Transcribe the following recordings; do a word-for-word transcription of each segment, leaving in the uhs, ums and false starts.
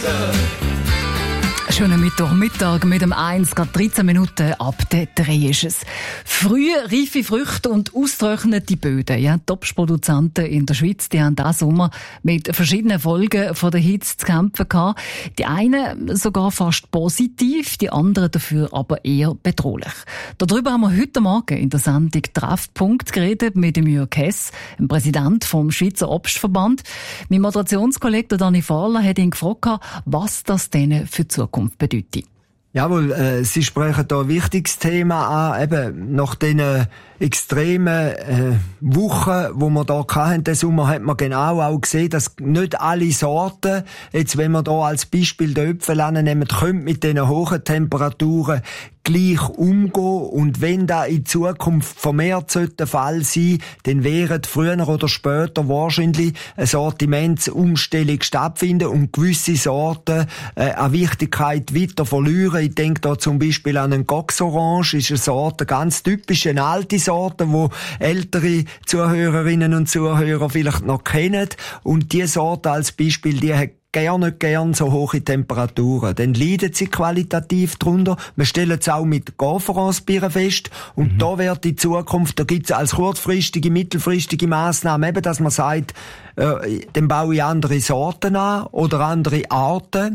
Schönen Mittwochmittag mit dem eins, gerade dreizehn Minuten ab der drei ist es. Frühe, reife Früchte und austrocknete Böden. Ja, die Obstproduzenten in der Schweiz, die haben diesen Sommer mit verschiedenen Folgen von der Hitze zu kämpfen gehabt. Die einen sogar fast positiv, die anderen dafür aber eher bedrohlich. Darüber haben wir heute Morgen in der Sendung «Treffpunkt» geredet mit dem Jürg Hess, dem Präsident vom Schweizer Obstverband. Mein Moderationskollege Dani Fahler hat ihn gefragt, was das denen für die Zukunft bedeutet. Jawohl, äh, Sie sprechen da ein wichtiges Thema an, eben nach diesen extremen äh, Wochen, wo wir da hatten, den Sommer, hat man genau auch gesehen, dass nicht alle Sorten, jetzt wenn wir da als Beispiel den Äpfel nehmen, können mit diesen hohen Temperaturen gleich umgehen. Und wenn da in Zukunft vermehrt der Fall sein, dann wäre früher oder später wahrscheinlich eine Sortimentsumstellung stattfinden und gewisse Sorten äh, an Wichtigkeit weiter verlieren. Ich denke da zum Beispiel an einen Cox-Orange, ist eine Sorte, ganz typisch, eine alte Sorte, die ältere Zuhörerinnen und Zuhörer vielleicht noch kennen. Und diese Sorte als Beispiel, die hat gerne nicht gern so hohe Temperaturen. Dann leiden sie qualitativ drunter. Wir stellen es auch mit Conference-Bieren fest. Und mhm. da wird in Zukunft, da gibt es als kurzfristige, mittelfristige Massnahmen eben, dass man sagt, äh, dann baue ich andere Sorten an oder andere Arten.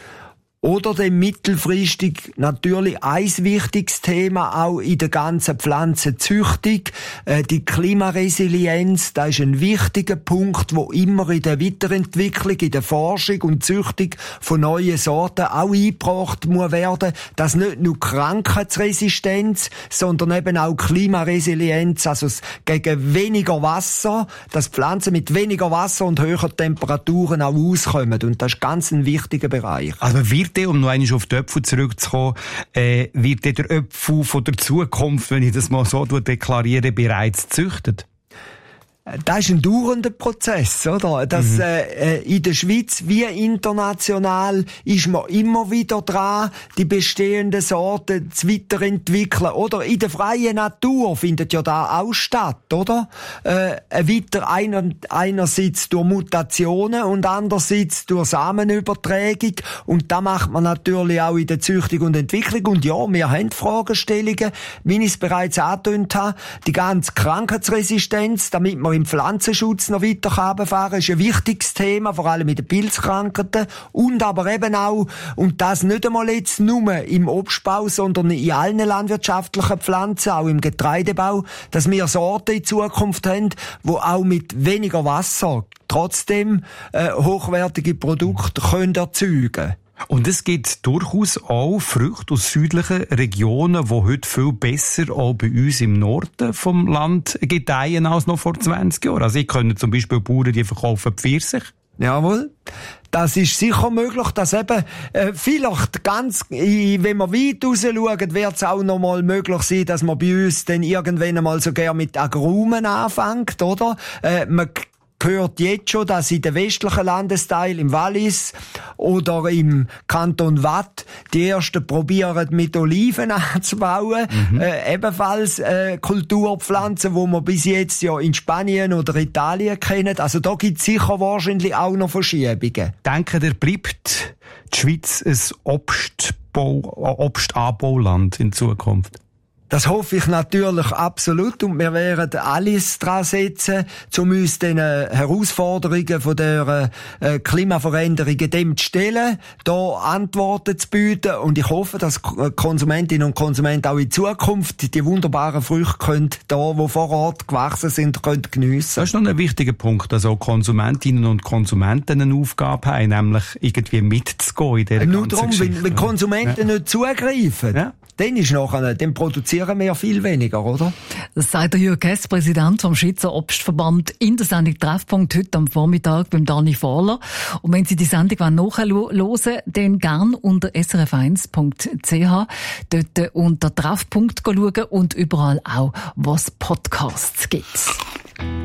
Oder dann mittelfristig natürlich ein wichtiges Thema auch in der ganzen Pflanzenzüchtung. Äh, die Klimaresilienz, das ist ein wichtiger Punkt, wo immer in der Weiterentwicklung, in der Forschung und Züchtung von neuen Sorten auch eingebracht muss werden, dass nicht nur Krankheitsresistenz, sondern eben auch Klimaresilienz, also gegen weniger Wasser, dass Pflanzen mit weniger Wasser und höheren Temperaturen auch auskommen. Und das ist ganz ein wichtiger Bereich. Also wird um noch einmal auf die Äpfel zurückzukommen, äh, wird der Äpfel von der Zukunft, wenn ich das mal so deklariere, bereits gezüchtet? Das ist ein dauernder Prozess, oder? Das, mhm. äh, in der Schweiz wie international ist man immer wieder dran, die bestehenden Sorten zu weiterentwickeln. Oder in der freien Natur findet ja da auch statt, oder? Äh, weiter einer, einerseits durch Mutationen und andererseits durch Samenübertragung. Und da macht man natürlich auch in der Züchtung und Entwicklung. Und ja, wir haben Fragestellungen, wie ich es bereits angetönt habe. Die ganze Krankheitsresistenz, damit man im Pflanzenschutz noch weiter runterfahren kann, ist ein wichtiges Thema, vor allem mit den Pilzkrankheiten. Und aber eben auch, und das nicht einmal jetzt nur im Obstbau, sondern in allen landwirtschaftlichen Pflanzen, auch im Getreidebau, dass wir Sorten in Zukunft haben, die auch mit weniger Wasser trotzdem äh, hochwertige Produkte können erzeugen. Und es gibt durchaus auch Früchte aus südlichen Regionen, die heute viel besser auch bei uns im Norden vom Land gedeihen als noch vor zwanzig Jahren. Also ich kenne zum Beispiel Bauern, die verkaufen Pfirsich. Jawohl. Das ist sicher möglich, dass eben äh, vielleicht ganz, äh, wenn wir weit raus schauen, wird es auch noch mal möglich sein, dass man bei uns dann irgendwann einmal sogar mit Agrumen anfängt, oder? Äh, man hört jetzt schon, dass in den westlichen Landesteilen, im Wallis oder im Kanton Waadt, die ersten probieren mit Oliven anzubauen. Mhm. Äh, ebenfalls äh, Kulturpflanzen, die man bis jetzt ja in Spanien oder Italien kennen. Also da gibt es sicher wahrscheinlich auch noch Verschiebungen. Denken ihr, bleibt die Schweiz ein Obstbau, Obstanbauland in Zukunft? Das hoffe ich natürlich absolut und wir werden alles dran setzen, um uns den Herausforderungen von der äh, Klimaveränderung dem zu stellen, da Antworten zu bieten und ich hoffe, dass Konsumentinnen und Konsumenten auch in Zukunft die wunderbaren Früchte können, da wo vor Ort gewachsen sind, können geniessen. Das ist noch ein wichtiger Punkt, also Konsumentinnen und Konsumenten eine Aufgabe haben, nämlich irgendwie mitzugehen in dieser äh, ganzen nur darum, Geschichte. Wenn, wenn Konsumenten ja. nicht zugreifen, ja. dann ist nachher, dann produzieren wir viel weniger, oder? Das sagt der Jürg Hess, Präsident vom Schweizer Obstverband, in der Sendung «Treffpunkt» heute am Vormittag beim Dani Fahler. Und wenn Sie die Sendung nachhören wollen, dann gern unter s r f eins punkt c h, dort unter «Treffpunkt» schauen und überall auch, was Podcasts gibt.